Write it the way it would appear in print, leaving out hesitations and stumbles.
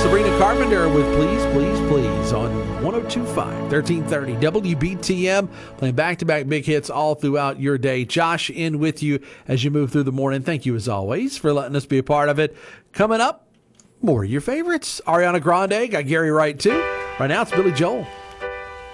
Sabrina Carpenter with Please, Please, Please on 102.5, 1330 WBTM, playing back-to-back big hits all throughout your day. Josh in with you as you move through the morning. Thank you, as always, for letting us be a part of it. Coming up, more of your favorites. Ariana Grande, got Gary Wright, too. Right now, it's Billy Joel.